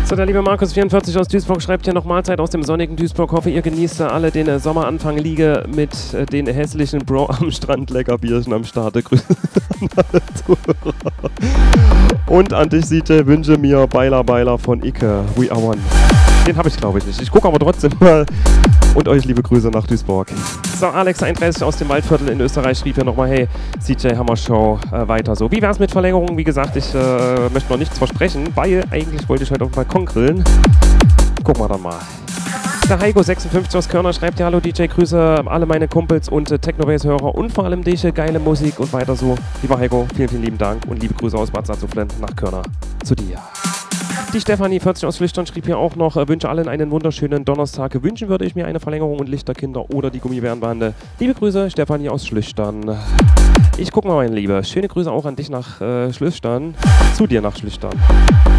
So, der liebe Markus44 aus Duisburg schreibt hier noch Mahlzeit aus dem sonnigen Duisburg. Hoffe, ihr genießt alle den Sommeranfang. Liege mit den hässlichen Bro am Strand. Lecker Bierchen am Start. Grüße an alle Zuhörer. Und an dich, CJ, wünsche mir Beiler von Icke. We are one. Den habe ich, glaube ich, nicht. Ich gucke aber trotzdem mal. Und euch liebe Grüße nach Duisburg. So, Alex31 aus dem Waldviertel in Österreich schrieb hier nochmal, hey, CJ Hammer Show, weiter so. Wie wär's mit Verlängerung? Wie gesagt, ich möchte noch nichts versprechen, weil eigentlich wollte ich heute auf dem Balkon grillen. Gucken wir dann mal. Der Heiko56 aus Körner schreibt ja, hallo DJ, Grüße alle meine Kumpels und Technobase-Hörer und vor allem dich, geile Musik und weiter so. Lieber Heiko, vielen, vielen lieben Dank und liebe Grüße aus Bad Salzuflen nach Körner zu dir. Die Stefanie40 aus Schlüchtern schrieb hier auch noch, wünsche allen einen wunderschönen Donnerstag. Wünschen würde ich mir eine Verlängerung und Lichterkinder oder die Gummibärenbande. Liebe Grüße, Stefanie aus Schlüchtern. Ich guck mal, mein Lieber. Schöne Grüße auch an dich nach Schlüchtern. Zu dir nach Schlüchtern.